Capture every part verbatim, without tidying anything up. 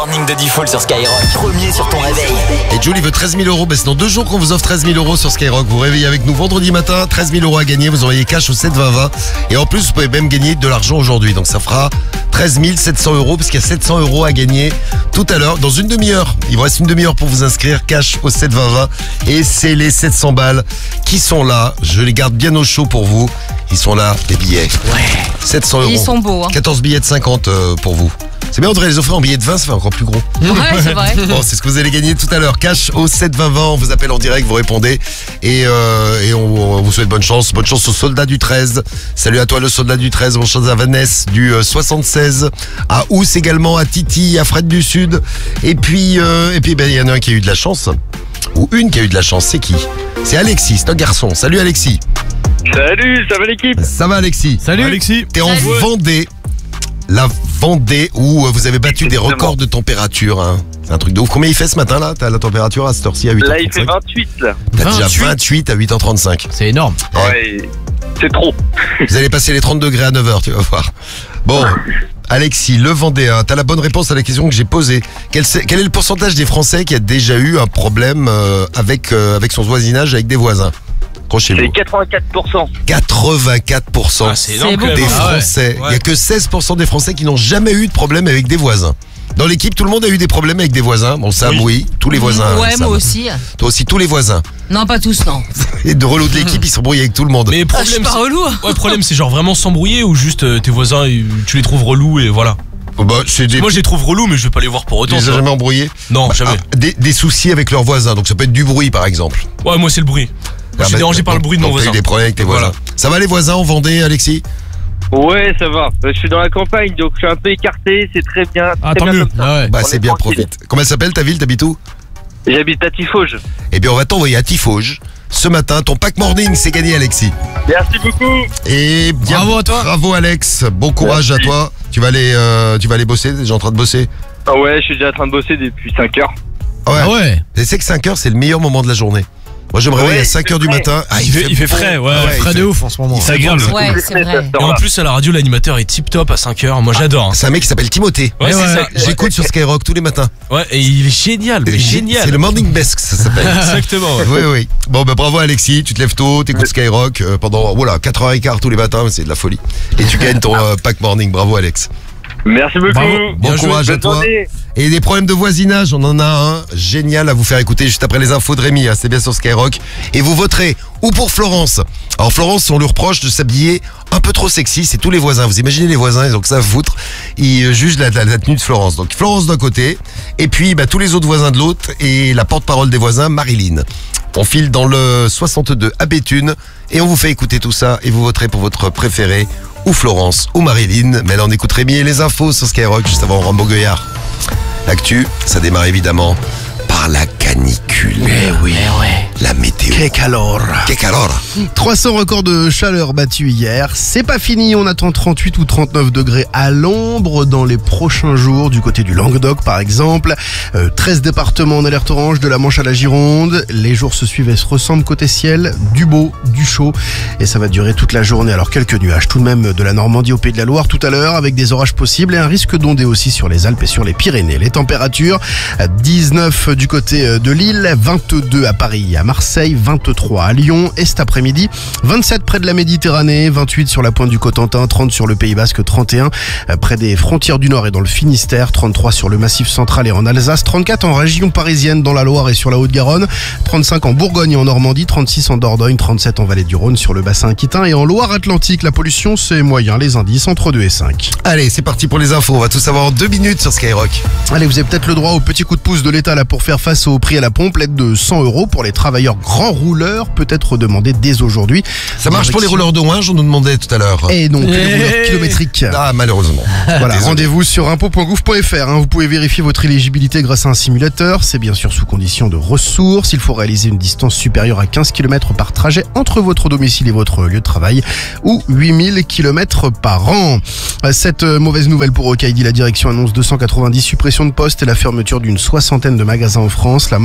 Morning de Default sur Skyrock, premier sur ton réveil. Et Julie veut treize mille euros, ben c'est dans deux jours qu'on vous offre treize mille euros sur Skyrock. Vous réveillez avec nous vendredi matin, treize mille euros à gagner, vous envoyez cash au sept vingt vingt. Et en plus, vous pouvez même gagner de l'argent aujourd'hui. Donc ça fera treize mille sept cents euros, parce qu'il y a sept cents euros à gagner tout à l'heure, dans une demi-heure. Il vous reste une demi-heure pour vous inscrire, cash au sept vingt vingt. Et c'est les sept cents balles qui sont là. Je les garde bien au chaud pour vous. Ils sont là, les billets. Ouais. sept cents euros. Ils sont beaux. Hein. quatorze billets de cinquante euh, pour vous. C'est bien, on devrait les offrir en billets de vingt, ça fait encore plus gros. Ouais, c'est vrai. Bon, c'est ce que vous allez gagner tout à l'heure. Cash au sept vingt vingt, on vous appelle en direct, vous répondez. Et, euh, et on, on vous souhaite bonne chance. Bonne chance au soldat du treize. Salut à toi le soldat du treize. Bonne chance à Vanessa du euh, soixante-seize. À Ous également, à Titi, à Fred du Sud. Et puis, euh, et puis ben, il y en a un qui a eu de la chance. Ou une qui a eu de la chance, c'est qui? C'est Alexis, c'est un garçon. Salut Alexis. Salut, ça va l'équipe? Ça va Alexis? Salut Alexis. T'es en Salut. Vendée. La Vendée où vous avez battu des Exactement. records de température. Hein. C'est un truc de ouf. Combien il fait ce matin là? T'as la température à cette heure-ci à huit heures Là, trente-cinq? il fait vingt-huit, là. T'as déjà vingt-huit. vingt-huit à huit heures trente-cinq. C'est énorme. Ouais, c'est trop. Vous allez passer les trente degrés à neuf heures, tu vas voir. Bon, Alexis, le Vendéen, t'as la bonne réponse à la question que j'ai posée. Quel, c'est- quel est le pourcentage des Français qui a déjà eu un problème euh, avec, euh, avec son voisinage, avec des voisins? C'est Crochez-vous. quatre-vingt-quatre pour cent. quatre-vingt-quatre pour cent Ah, c'est énorme C'est quand même. des beaucoup. Ah ouais. Français. Il Ouais. n'y a que seize pour cent des Français qui n'ont jamais eu de problème avec des voisins. Dans l'équipe, tout le monde a eu des problèmes avec des voisins. Bon, Sam, oui, Oui. tous les voisins. Ouais, Sam. moi aussi. Toi aussi, tous les voisins. Non, pas tous, non. Et de relou de l'équipe, ils s'embrouillent avec tout le monde. Mais le Ah, je suis problème, pas c'est... relou. Ouais, le problème, c'est genre vraiment s'embrouiller ou juste euh, tes voisins, ils- tu les trouves relous et voilà. Oh, bah, c'est des... Moi, je les trouve relous, mais je vais pas les voir pour Tu autant. les as tu vois. jamais embrouillés? Non, Bah, jamais. ah, des, des soucis avec leurs voisins. Donc ça peut être du bruit, par exemple. Ouais, moi, c'est le bruit. Moi, je suis Ah, dérangé bah, par le donc- bruit de mon donc t'as eu voisin. des problèmes avec tes Voilà. voisins. Ça va les voisins en Vendée, Alexis? Ouais, ça va. Euh, Je suis dans la campagne, donc je suis un peu écarté. C'est très bien. Ah, très tant bien mieux. comme ça. Ah ouais. Bah On c'est est bien, tranquille. profite. Comment elle s'appelle ta ville? T'habites où? J'habite à Tifauge. Eh bien on va t'envoyer à Tifauge. Ce matin, ton pack morning, c'est gagné, Alexis. Merci beaucoup. Et bien, Bravo à toi. Bravo Alex, bon courage Merci. à toi. Tu vas aller, euh, tu vas aller bosser, t'es déjà en train de bosser. Ah ouais, je suis déjà en train de bosser depuis cinq heures. Ouais. Ah ouais. Tu sais que cinq heures, c'est le meilleur moment de la journée. Moi, je me réveille Ouais, à il cinq fait heures du frais. matin. Ah, Il fait, il fait frais, ouais. Ah ouais, frais il de fait- ouf en ce moment. il C'est fait agréable. bon, Ouais, Tous c'est les vrai. frais, Et en plus, à la radio, l'animateur est tip top à cinq heures. Moi, j'adore. hein. C'est un mec qui s'appelle Timothée. Ouais, c'est ça. J'écoute sur Skyrock tous les matins. Ouais, et il est génial, mais génial. C'est le Morning Best que ça s'appelle. Exactement. ouais. Oui, oui. Bon, bah bravo Alexis, tu te lèves tôt, t'écoutes Skyrock euh, pendant voilà, quatre heures quinze tous les matins, c'est de la folie. Et tu gagnes ton euh, pack morning, bravo Alex. Merci beaucoup. Bravo. Bon Bien joué. courage à Bonne toi. journée. Et des problèmes de voisinage, on en a un génial à vous faire écouter juste après les infos de Rémi, hein, c'est bien sur Skyrock. Et vous voterez ou pour Florence. Alors Florence, on lui reproche de s'habiller un peu trop sexy, c'est tous les voisins. Vous imaginez les voisins, ils ont que ça à foutre. Ils euh, jugent la, la- la tenue de Florence. Donc Florence d'un côté, et puis bah, tous les autres voisins de l'autre, et la porte-parole des voisins, Marilyn. On file dans le soixante-deux à Béthune, et on vous fait écouter tout ça, et vous voterez pour votre préféré, ou Florence, ou Marilyn. Mais là on écoute Rémi et les infos sur Skyrock, juste avant Rambo Goyard. L'actu, ça démarre évidemment par la canicule. Eh oui. La météo. Que calor. Que calor. trois cents records de chaleur battus hier. C'est pas fini, on attend trente-huit ou trente-neuf degrés à l'ombre dans les prochains jours, du côté du Languedoc par exemple. Euh, treize départements en alerte orange, de la Manche à la Gironde. Les jours se suivent et se ressemblent côté ciel, du beau, du chaud. Et ça va durer toute la journée. Alors quelques nuages tout de même de la Normandie au Pays de la Loire tout à l'heure, avec des orages possibles et un risque d'ondée aussi sur les Alpes et sur les Pyrénées. Les températures, dix-neuf du côté de Lille, vingt-deux à Paris, à Marseille, vingt-trois à Lyon et cet après-midi, vingt-sept près de la Méditerranée, vingt-huit sur la pointe du Cotentin, trente sur le Pays Basque, trente et un près des frontières du Nord et dans le Finistère, trente-trois sur le Massif central et en Alsace, trente-quatre en région parisienne dans la Loire et sur la Haute-Garonne, trente-cinq en Bourgogne et en Normandie, trente-six en Dordogne, trente-sept en Vallée du Rhône sur le bassin aquitain et en Loire-Atlantique. La pollution, c'est moyen, les indices entre deux et cinq. Allez, c'est parti pour les infos. On va tout savoir en deux minutes sur Skyrock. Allez, vous avez peut-être le droit au petit coup de pouce de l'État là pour faire face au prix à la pompe. L'aide de cent euros pour les travailleurs grands rouleurs peut être demandée dès aujourd'hui. Ça marche pour les rouleurs de Ouinge, on nous demandait tout à l'heure. Et non, que les Eh. rouleurs kilométriques. Ah, malheureusement. Voilà, Désolé. rendez-vous sur impôt point gouv point f r. hein. Vous pouvez vérifier votre éligibilité grâce à un simulateur. C'est bien sûr sous condition de ressources. Il faut réaliser une distance supérieure à quinze kilomètres par trajet entre votre domicile et votre lieu de travail ou huit mille kilomètres par an. Cette mauvaise nouvelle pour Okaidi, la direction annonce deux cent quatre-vingt-dix suppressions de postes et la fermeture d'une soixantaine de magasins en France. La marque devait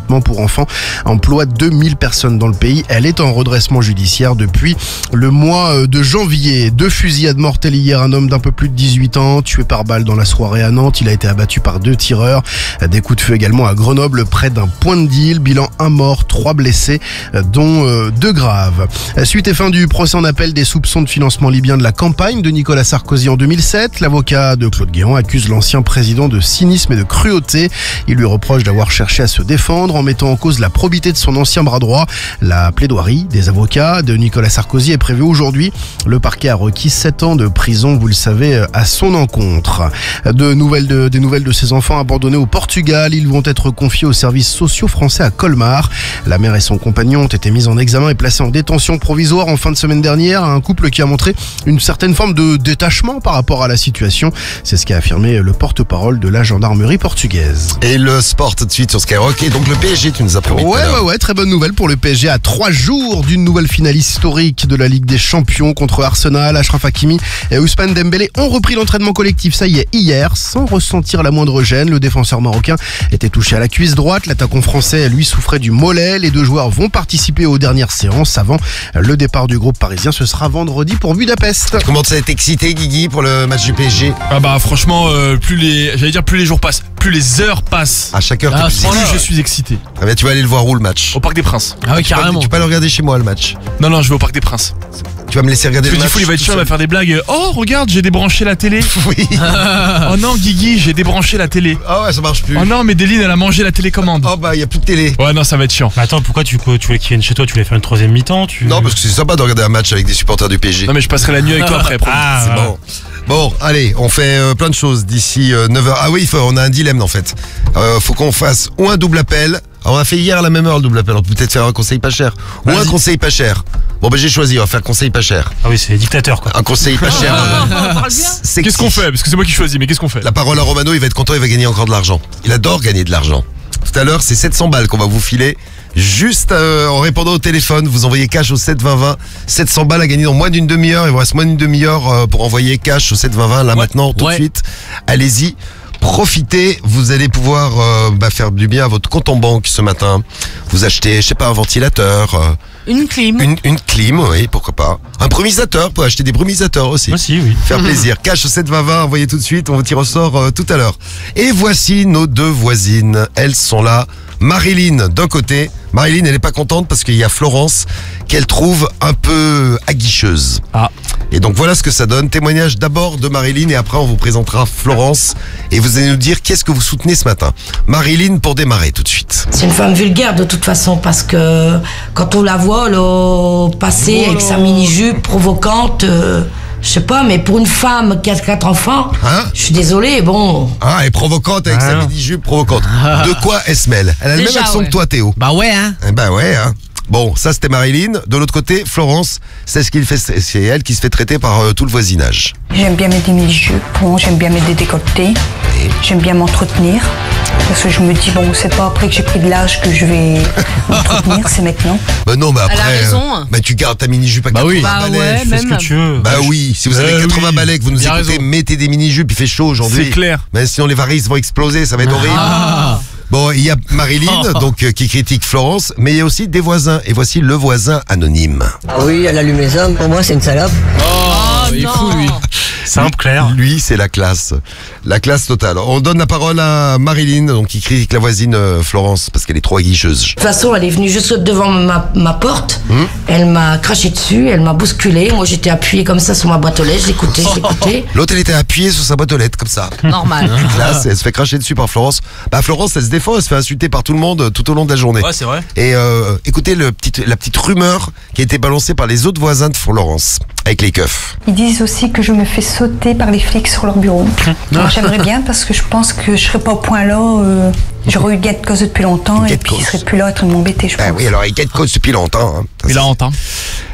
traitement pour enfants emploie deux mille personnes dans le pays. Elle est en redressement judiciaire depuis le mois de janvier. Deux fusillades mortelles hier. Un homme d'un peu plus de dix-huit ans tué par balle dans la soirée à Nantes. Il a été abattu par deux tireurs. Des coups de feu également à Grenoble près d'un point de deal. Bilan un mort, trois blessés, dont euh, deux graves. Suite et fin du procès en appel des soupçons de financement libyen de la campagne de Nicolas Sarkozy en deux mille sept. L'avocat de Claude Guéant accuse l'ancien président de cynisme et de cruauté. Il lui reproche d'avoir cherché à se défendre en mettant en cause la probité de son ancien bras droit. La plaidoirie des avocats de Nicolas Sarkozy est prévue aujourd'hui. Le parquet a requis sept ans de prison, vous le savez, à son encontre. De nouvelles de, des nouvelles de ses enfants abandonnés au Portugal. Ils vont être confiés aux services sociaux français à Colmar. La mère et son compagnon ont été mis en examen et placés en détention provisoire en fin de semaine dernière. Un couple qui a montré une certaine forme de détachement par rapport à la situation. C'est ce qu'a affirmé le porte-parole de la gendarmerie portugaise. Et le sport tout de suite sur Skyrock. Et donc le P S G, tu nous as promis. Ouais, ouais, ouais, très bonne nouvelle pour le P S G à trois jours d'une nouvelle finale historique de la Ligue des Champions contre Arsenal. Achraf Hakimi et Ousmane Dembélé ont repris l'entraînement collectif, ça y est, hier, sans ressentir la moindre gêne. Le défenseur marocain était touché à la cuisse droite. L'attaquant français, lui, souffrait du mollet. Les deux joueurs vont participer aux dernières séances avant le départ du groupe parisien. Ce sera vendredi pour Budapest. Comment ça t'es excité, Guigui, pour le match du P S G? Ah bah franchement, euh, plus les, j'allais dire plus les jours passent, plus les heures passent. À chaque heure, Ah, t'es plus plus excité. je suis excité. Ah ben, tu vas aller le voir où le match? Au Parc des Princes. Ah ouais, Tu peux- carrément. Tu peux pas le regarder chez moi le match. Non non, je vais au Parc des Princes. Tu vas me laisser regarder Parce le que match. du coup, il va être tout chiant, il va seul. faire des blagues. Oh regarde, j'ai débranché la télé. Oui. Oh non, Guigui, j'ai débranché la télé. Ah ouais, ça marche plus. Oh non, mais Déline, elle a mangé la télécommande. Oh bah, il y a plus de télé. Ouais, non, ça va être chiant. Mais attends, pourquoi tu, tu voulais qu'ils viennent chez toi? Tu voulais faire une troisième mi-temps tu... Non, parce que c'est sympa de regarder un match avec des supporters du P S G. Non, mais je passerai la nuit avec toi après. promis. Ah, C'est ouais. bon. Bon, allez, on fait euh, plein de choses d'ici euh, neuf heures. Ah oui, il faut- on a un dilemme en fait. Euh, faut qu'on fasse ou un double appel. Alors, on a fait hier à la même heure le double appel. On peut peut-être faire un conseil pas cher. Ou un Vas-y. conseil pas cher. Bon, ben j'ai choisi, on va faire conseil pas cher. Ah oui, c'est dictateur quoi. Un conseil pas cher. euh, sexy. Qu'est-ce qu'on fait? Parce que c'est moi qui choisis, mais qu'est-ce qu'on fait? La parole à Romano, il va être content, il va gagner encore de l'argent. Il adore gagner de l'argent. Tout à l'heure, c'est sept cents balles qu'on va vous filer. Juste euh, en répondant au téléphone, vous envoyez cash au sept vingt vingt. sept cents balles à gagner dans moins d'une demi-heure. Il vous reste moins d'une demi-heure euh, pour envoyer cash au sept vingt vingt. Là Ouais. maintenant, tout Ouais. de suite. Allez-y. Profitez, vous allez pouvoir euh, bah, faire du bien à votre compte en banque ce matin. Vous achetez, je sais pas, un ventilateur, euh, Une clim. une, une clim, oui, pourquoi pas. Un brumisateur, vous pouvez acheter des brumisateurs aussi. Moi aussi, oui. Faire plaisir. Cash au sept vingt vingt, envoyez tout de suite, on vous tire au sort euh, tout à l'heure. Et voici nos deux voisines. Elles sont là. Marilyn d'un côté. Marilyn, elle n'est pas contente parce qu'il y a Florence qu'elle trouve un peu aguicheuse. Ah. Et donc voilà ce que ça donne. Témoignage d'abord de Marilyn et après on vous présentera Florence. Et vous allez nous dire qu'est-ce que vous soutenez ce matin. Marilyn pour démarrer tout de suite. C'est une femme vulgaire de toute façon parce que quand on la voit là, passer avec sa mini-jupe provocante, euh, je sais pas, mais pour une femme qui a quatre enfants, Hein je suis désolée, bon. Ah, elle est provocante avec Ah. sa mini-jupe provocante. De quoi elle se mêle? Elle a le Déjà, même accent ouais. que toi, Théo. Bah ouais, hein. Eh ben ouais, hein. Bon, ça c'était Marilyn. De l'autre côté, Florence, c'est ce qu'il fait, c'est elle qui se fait traiter par euh, tout le voisinage. J'aime bien mettre des mini-jupes, bon, j'aime bien mettre des décolletés, j'aime bien m'entretenir. Parce que je me dis, bon, c'est pas après que j'ai pris de l'âge que je vais m'entretenir, c'est maintenant. Bah non, bah Elle a après, raison. euh, bah tu gardes ta mini-jupe à Bah oui. quatre-vingts Bah balais. ouais, Fais ce même. que tu veux. Bah oui, si vous avez Euh, quatre-vingts oui. balais que vous nous Bien écoutez, raison. mettez des mini-jupes, il fait chaud aujourd'hui. C'est clair. Mais sinon les varices vont exploser, ça va être horrible. Ah. Bon, il y a Marilyn, donc euh, qui critique Florence, mais il y a aussi des voisins. Et voici le voisin anonyme. Oui, elle allume les hommes. Pour moi, c'est une salope. Oh, il est fou lui. Simple, clair. Lui, c'est la classe. La classe totale. On donne la parole à Marilyn, donc qui critique la voisine euh, Florence, parce qu'elle est trop aguicheuse. De toute façon, elle est venue juste devant ma, ma porte, Hum. elle m'a craché dessus, elle m'a bousculé, moi j'étais appuyée comme ça sur ma boîte aux lettres, j'écoutais, j'écoutais. L'autre, elle était appuyée sur sa boîte aux lettres, comme ça. Normal. Classe, elle se fait cracher dessus par Florence. Bah, Florence, elle se défend, elle se fait insulter par tout le monde euh, tout au long de la journée. Ouais, c'est vrai. Et euh, écoutez le petit, la petite rumeur qui a été balancée par les autres voisins de Florence, avec les keufs. Ils disent aussi que je me fais sauter par les flics sur leur bureau. Alors, j'aimerais bien parce que je pense que je serais pas au point là. euh, J'aurais eu gain de cause depuis longtemps Gain et de puis cause. je serais plus là à être de m'embêter, je pense. Ah oui, alors il y a de cause depuis longtemps. Hein. Il a honte, hein.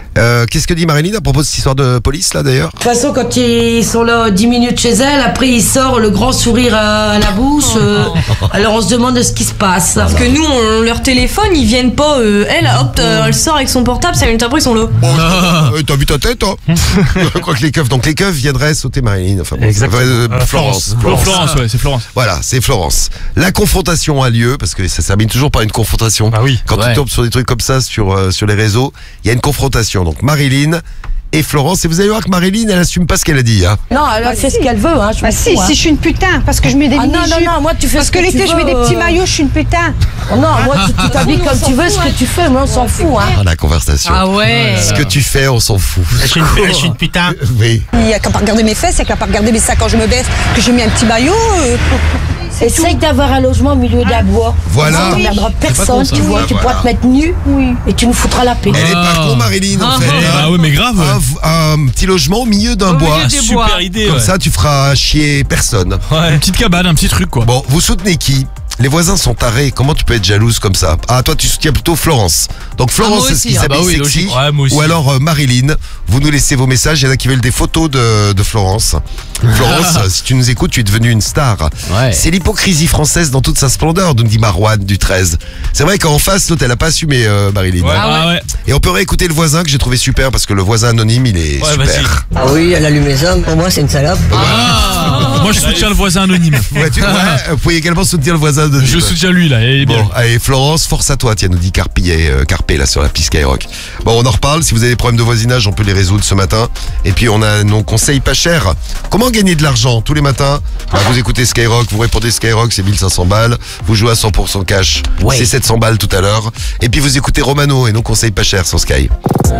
Euh, Qu'est-ce que dit Marilyn à propos de cette histoire de police là d'ailleurs? De toute façon, quand ils sont là dix minutes chez elle, après il sort le grand sourire à la bouche. euh, alors on se demande ce qui se passe. Parce que nous, on leur téléphone, ils viennent pas. euh, elle, hop, euh, elle sort avec son portable, cinq minutes après, ils sont là. Bon, euh, T'as vu ta tête, hein? Je crois que les keufs, donc les keufs viendraient sauter Marilyn. Enfin, bon, Exactement. euh, Euh, Florence. Florence. Florence, ouais, c'est Florence. Voilà, c'est Florence. La confrontation a lieu parce que ça se termine toujours par une confrontation. Ah oui. Quand Ouais. tu tombes sur des trucs comme ça sur euh, sur les réseaux, il y a une confrontation. Donc Marilyn et Florence, et vous allez voir que Marilyn, elle assume pas ce qu'elle a dit. Hein. Non, elle fait ce qu'elle veut, hein, je Bah m'en si, fous, hein. si je suis une putain, parce que je mets des Ah non, mini-jupes. non, non, moi tu fais Parce ce que que l'été, tu je mets des veux, petits euh. maillots, je suis une putain. Oh non, moi tu tu t'habilles comme tu veux, ce que tu fais, moi on s'en fout, hein. Ah, la conversation. Ah ouais. Ce que tu fais, on s'en fout. Je suis une, je suis une putain. Oui. Il n'y a qu'à pas regarder mes fesses, il n'y a qu'à pas regarder mes sacs quand je me baisse, que je mets un petit maillot. euh. Essaye d'avoir un logement au milieu d'un bois. Voilà. Ça n'emmerdera personne, con, ça. tu vois, Ah, tu voilà. pourras te mettre nu et tu nous foutras la paix. Elle est pas con, Marilyn, en fait. Eh hein. bah ouais, mais grave. Un, un petit logement au milieu d'un bois. milieu des bois. Super idée. Comme ouais. ça, tu feras chier personne. Ouais, une petite cabane, un petit truc quoi. Bon, vous soutenez qui? Les voisins sont tarés. Comment tu peux être jalouse comme ça? Ah, toi, tu soutiens plutôt Florence. Donc Florence, moi c'est ce aussi, qui hein. s'habille Ah bah oui, sexy. logique. Ouais, moi aussi. Ou alors euh, Marilyn. Vous nous laissez vos messages. Il y en a qui veulent des photos de, de Florence. Florence, euh, si tu nous écoutes, tu es devenue une star. Ouais. C'est l'hypocrisie française dans toute sa splendeur, nous dit Marouane du treize. C'est vrai qu'en face, l'autre, elle a pas assumé euh, Marilyn. Ouais, hein. ah ouais. Et on peut réécouter le voisin que j'ai trouvé super parce que le voisin anonyme, il est Ouais, vas-y. super. Ah oui, elle allume les hommes, pour moi c'est une salope. Ah, moi je soutiens le voisin anonyme. Ouais, tu- ouais, vous pouvez également soutenir le voisin de Je soutiens lui là. Il est bien. Bon, allez, Florence, force à toi, tiens, nous dit Carpi, euh, Carpé, là, sur la piste Skyrock. Bon, on en reparle. Si vous avez des problèmes de voisinage, on peut les résoudre ce matin. Et puis, on a nos conseils pas chers. Comment gagner de l'argent tous les matins? Bah, vous écoutez Skyrock, vous répondez Skyrock, c'est mille cinq cents balles. Vous jouez à cent pour cent cash, Ouais. c'est sept cents balles tout à l'heure. Et puis, vous écoutez Romano et nos conseils pas chers sur Sky.